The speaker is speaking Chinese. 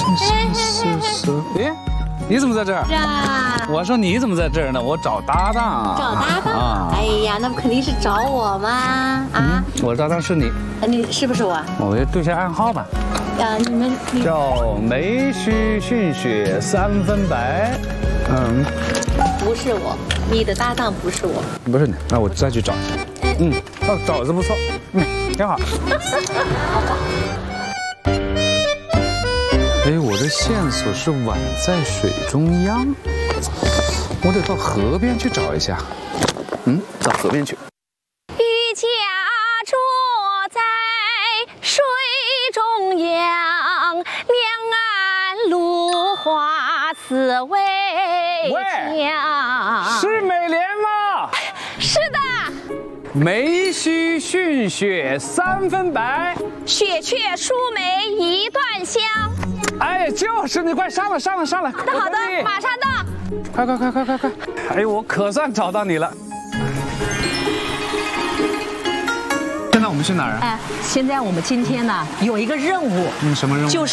哎，你怎么在这儿？ 是啊， 我说你怎么在这儿呢？我找搭档啊。 找搭档？哎呀，那不肯定是找我吗？啊， 我的搭档是你。 你是不是我？ 我要对一下暗号吧。 你叫梅须逊雪3分白。 不是我，你的搭档不是我。 不是你，那我再去找一下。找的不错，挺好。哎，我的线索是碗在水中央，我得到河边去找一下。到河边去。 渔家坐在水中央，两岸芦花似为墙。 是美莲吗？ 是的。 梅须逊雪3分白， 雪却输梅一段香。 哎，就是你，快上来！ 好的，马上到。 快！哎呦，我可算找到你了。现在我们去哪儿啊？ 哎，现在我们今天呢有一个任务， 什么任务？ 就是